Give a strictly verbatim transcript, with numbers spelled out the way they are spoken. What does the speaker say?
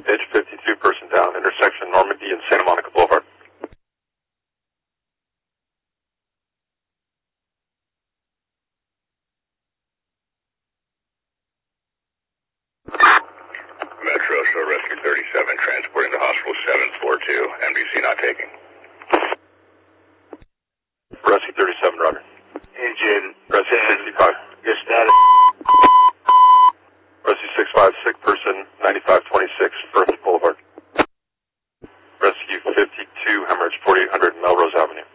Page fifty-two, person down, intersection Normandy and Santa Monica Boulevard. Metro, show rescue thirty-seven, transporting to hospital seven four two, M D C not taking. Rescue thirty-seven, Roger. Engine Rescue sixty-five. Your status. Rescue six five, sick person, ninety-five twenty-six, Firth Boulevard. Rescue fifty-two, hemorrhage, forty-eight hundred Melrose Avenue.